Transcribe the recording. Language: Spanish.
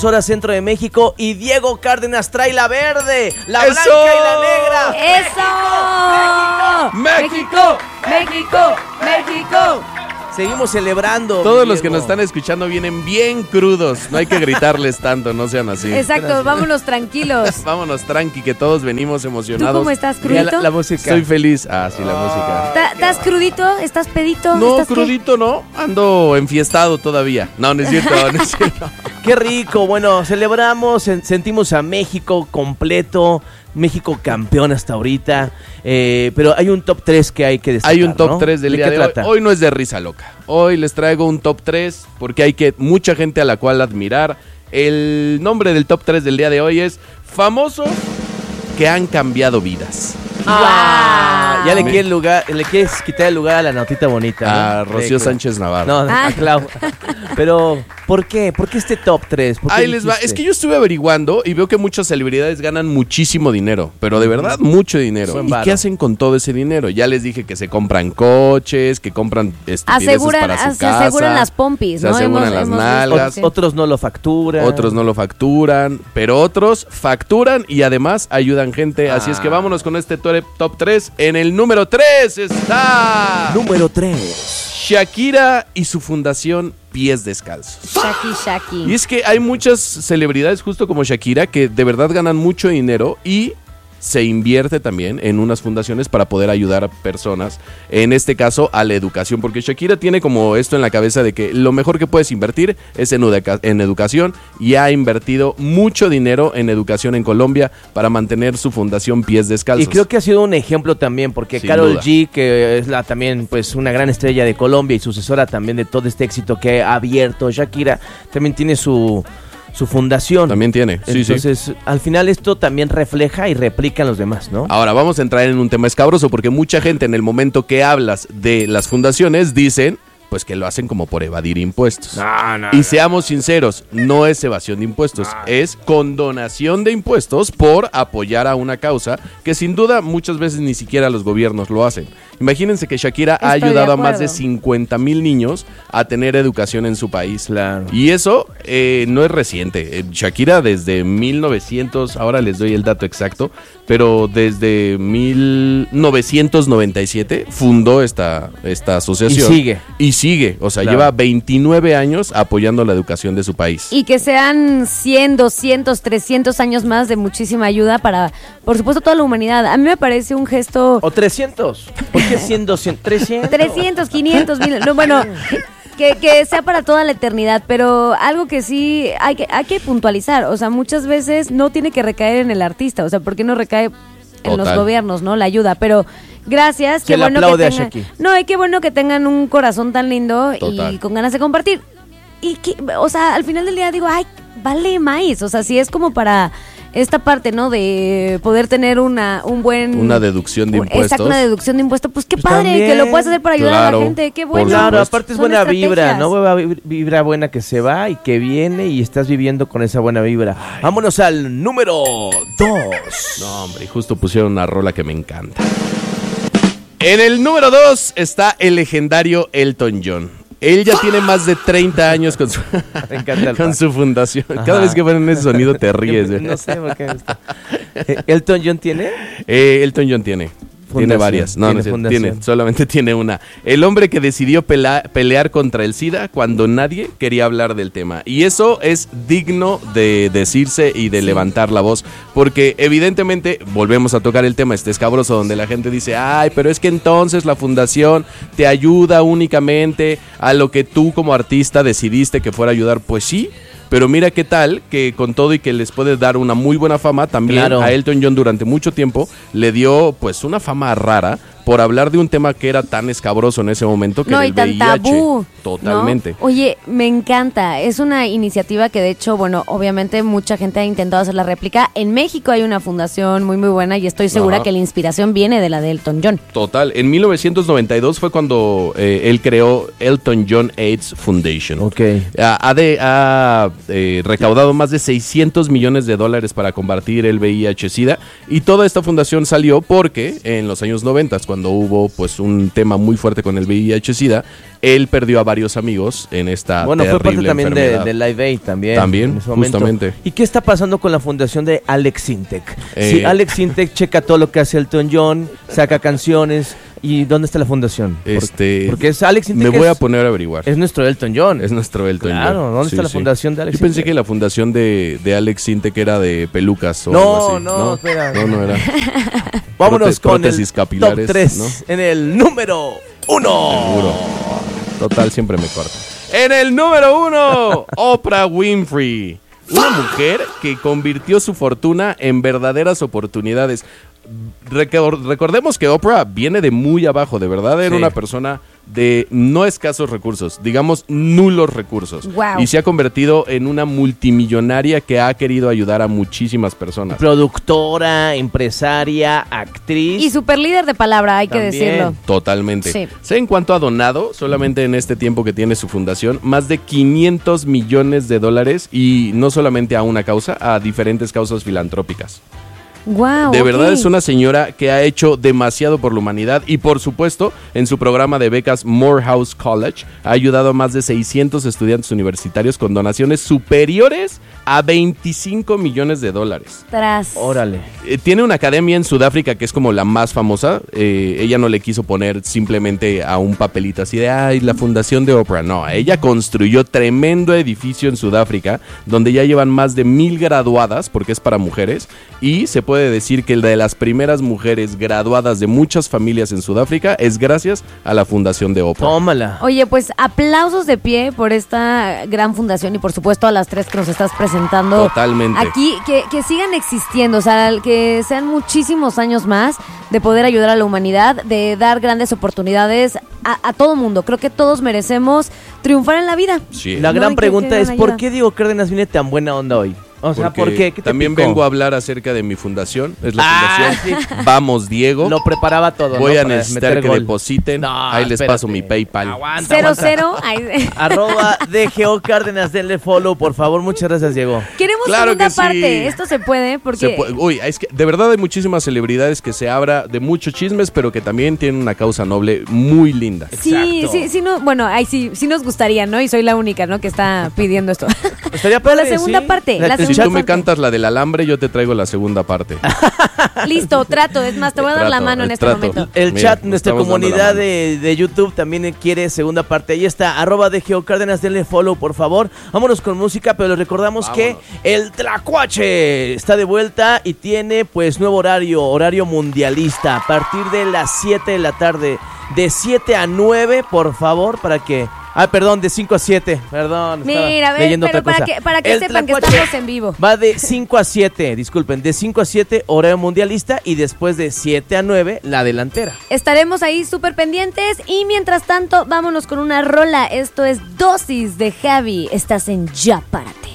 Hora Centro de México y Diego Cárdenas trae la verde, la ¡Eso! blanca y la negra. ¡Eso! ¡México! ¡México! ¡México! Seguimos celebrando. Todos los que Diego. nos están escuchando vienen bien crudos. No hay que gritarles tanto, no sean así. Exacto, vámonos tranquilos. Vámonos tranqui, que todos venimos ¿Tú emocionados. cómo estás, Mira crudito? la música. Estoy feliz. Ah, sí, la música. ¿Estás crudito? ¿Estás pedito? No, ¿Estás qué? crudito no. Ando enfiestado todavía. No, no es cierto, no es cierto. Qué rico. Bueno, celebramos, sentimos a México completo. México campeón hasta ahorita. Pero hay un top 3 que hay que destacar. Hay un top ¿no? 3 del día qué de hoy. trata? Hoy no es de risa loca. Hoy les traigo un top 3 porque hay mucha gente a la cual admirar. El nombre del top 3 del día de hoy es famosos que han cambiado vidas. Ah, ya le quieres quitar el lugar a la notita bonita, ¿no? A Rocío Sí, Sánchez Navarro. No, Ah. a Clau. Pero, ¿por qué? ¿Por qué este top 3? Ahí les va. Es que yo estuve averiguando y veo que muchas celebridades ganan muchísimo dinero, pero de verdad mucho dinero. Buen ¿Y varo. qué hacen con todo ese dinero? Ya les dije que se compran coches, que compran estupideces para su se casa. aseguran las pompis, se ¿no? aseguran las nalgas. Otros no lo facturan. Otros no lo facturan, pero otros facturan y además ayudan gente. Así es que vámonos con este top 3. En el número 3 está Número 3. Shakira y su fundación Pies Descalzos. Shaki. Y es que hay muchas celebridades justo como Shakira que de verdad ganan mucho dinero y se invierte también en unas fundaciones para poder ayudar a personas, en este caso a la educación, porque Shakira tiene como esto en la cabeza de que lo mejor que puedes invertir es en educación y ha invertido mucho dinero en educación en Colombia para mantener su fundación Pies Descalzos. Y creo que ha sido un ejemplo también, porque Sin Karol duda. G, que es también pues una gran estrella de Colombia y sucesora también de todo este éxito que ha abierto Shakira, también tiene su fundación. También tiene, sí, sí. Entonces, al final esto también refleja y replica en los demás, ¿no? Ahora vamos a entrar en un tema escabroso porque mucha gente en el momento que hablas de las fundaciones dicen pues que lo hacen como por evadir impuestos. Y seamos sinceros, no es evasión de impuestos, es condonación de impuestos por apoyar a una causa que sin duda muchas veces ni siquiera los gobiernos lo hacen. Imagínense que Shakira ha Estoy de ayudado a más de acuerdo. 50,000 niños a tener educación en su país. Claro. Y eso no es reciente. Shakira desde 1900, ahora les doy el dato exacto, pero desde 1997 fundó esta asociación. Y sigue, o sea, Claro. lleva 29 años apoyando la educación de su país. Y que sean 100, 200, 300 años más de muchísima ayuda para, por supuesto, toda la humanidad. A mí me parece un gesto... O 300. ¿Por qué 100, 200? 300. 300, 500, 1000, no, bueno, que sea para toda la eternidad, pero algo que sí hay que puntualizar, o sea, muchas veces no tiene que recaer en el artista, o sea, ¿por qué no recae en los Total. gobiernos, no? La ayuda, pero gracias, Se qué le bueno aplaude que a tengan, Shaki. no, y qué bueno que tengan un corazón tan lindo Total. y con ganas de compartir. Y que, o sea, al final del día digo, ay, vale maíz, o sea, si es como para esta parte, ¿no? De poder tener una deducción de impuestos. Exacto, una deducción de impuestos. Pues qué Pues padre también. que lo puedas hacer para ayudar a Claro, la gente. Qué por bueno. Claro, supuesto. aparte es Son buena vibra, estrategias. ¿no? Vibra buena que se va y que viene y estás viviendo con esa buena vibra. Vámonos al número 2. No, hombre, y justo pusieron una rola que me encanta. En el número 2 está el legendario Elton John. Él ya tiene más de 30 años con su, Me encanta el con su fundación. Ajá. Cada vez que ponen ese sonido te ríes. No sé por qué me gusta. ¿Elton John tiene? Elton John tiene Fundación. varias. No, Tiene no es cierto, fundación. solamente tiene una. El hombre que decidió pelear contra el SIDA cuando nadie quería hablar del tema. Y eso es digno de decirse y de levantar la voz. Porque evidentemente, volvemos a tocar el tema escabroso donde la gente dice, ay, pero es que entonces la fundación te ayuda únicamente a lo que tú como artista decidiste que fuera a ayudar. Pues sí. Pero mira qué tal que con todo y que les puede dar una muy buena fama, también Claro. a Elton John durante mucho tiempo le dio pues una fama rara por hablar de un tema que era tan escabroso en ese momento que No, era y el tan VIH. tabú. Totalmente. ¿No? Oye, me encanta. Es una iniciativa que de hecho, bueno, obviamente mucha gente ha intentado hacer la réplica. En México hay una fundación muy, muy buena y estoy segura Ajá. que la inspiración viene de la de Elton John. Total. En 1992 fue cuando él creó Elton John AIDS Foundation. Ok. Ha recaudado más de $600 millones para combatir el VIH-Sida y toda esta fundación salió porque en los años 90, cuando hubo pues un tema muy fuerte con el VIH-Sida, él perdió a varios amigos en esta Bueno, fue parte terrible también enfermedad. de Live Aid también. También, en ese momento. justamente. ¿Y qué está pasando con la fundación de Alex Sintek? Eh, Si Alex Sintek checa todo lo que hace Elton John, saca canciones, ¿y dónde está la fundación? Porque es Alex Sintek. Me voy a poner a averiguar. Es nuestro Elton John. Es nuestro Elton John. Claro, ¿dónde está la fundación de Alex Yo pensé Sintek? que la fundación de Alex Sintek era de pelucas o No, algo así. no, espera. No era. Vámonos con el prótesis capilares, top 3 ¿no? en el número 1. Seguro. Total, siempre me corta. En el número 1, Oprah Winfrey. Una mujer que convirtió su fortuna en verdaderas oportunidades. Recordemos que Oprah viene de muy abajo, de verdad era Sí. una persona de no escasos recursos, digamos nulos recursos. Wow. Y se ha convertido en una multimillonaria que ha querido ayudar a muchísimas personas. Productora, empresaria, actriz. Y super líder de palabra, hay También. que decirlo. Totalmente. Sí. Sé en cuanto ha donado, solamente en este tiempo que tiene su fundación, más de $500 millones y no solamente a una causa, a diferentes causas filantrópicas. Wow. De verdad es una señora que ha hecho demasiado por la humanidad y por supuesto en su programa de becas Morehouse College ha ayudado a más de 600 estudiantes universitarios con donaciones superiores a $25 millones. Tras. Órale. Tiene una academia en Sudáfrica que es como la más famosa. Ella no le quiso poner simplemente a un papelito así de ay, la fundación de Oprah. No, ella construyó tremendo edificio en Sudáfrica donde ya llevan más de 1,000 graduadas porque es para mujeres y se puede decir que de las primeras mujeres graduadas de muchas familias en Sudáfrica es gracias a la fundación de Oprah. Tómala. Oye, pues aplausos de pie por esta gran fundación y por supuesto a las tres que nos estás presentando. Totalmente. Aquí, que sigan existiendo, o sea, que sean muchísimos años más de poder ayudar a la humanidad, de dar grandes oportunidades a todo mundo. Creo que todos merecemos triunfar en la vida. Sí. La No, gran y pregunta que es, gran ¿por ayuda. qué Diego Cárdenas viene tan buena onda hoy? O sea, Porque ¿por qué? ¿Qué te también picó? vengo a hablar acerca de mi fundación. Es la Ah, fundación Vamos Diego. Lo preparaba todo. Voy ¿no? a Para necesitar meter que gol. depositen. No, Ahí les espérate. paso mi PayPal. Aguanta, 0-0. Ay, Arroba DGO Cárdenas, denle follow, por favor. Muchas gracias, Diego. Queremos Claro segunda que sí. parte. Esto se puede porque Uy, es que de verdad hay muchísimas celebridades que se habla de muchos chismes, pero que también tienen una causa noble muy linda. sí, Exacto. sí, no, bueno, ahí sí nos gustaría, ¿no? Y soy la única, ¿no? Que está pidiendo esto. Estaría Pero la padre, segunda ¿sí? parte, la Si segunda tú me parte. cantas la del alambre, yo te traigo la segunda parte. Listo, trato. Es más, te voy a dar la mano en este Trato. momento. El Mira, chat, nos nuestra estamos dando la comunidad mano. de YouTube también quiere segunda parte. Ahí está, arroba DGO Cárdenas, denle follow, por favor. Vámonos con música, pero les recordamos que el Tlacuache está de vuelta y tiene pues nuevo horario mundialista, a partir de las 7 de la tarde, de 7 a 9, por favor, para que... Ah, perdón, de 5 a 7, perdón. estaba Mira, a ver, leyendo pero otra cosa. para que El sepan que Tlacuache estamos en vivo. Va de 5 a 7, disculpen, de 5 a 7, horario mundialista, y después de 7 a 9, la delantera. Estaremos ahí súper pendientes y mientras tanto, vámonos con una rola. Esto es Dosis de Javi. Estás en Ya Párate.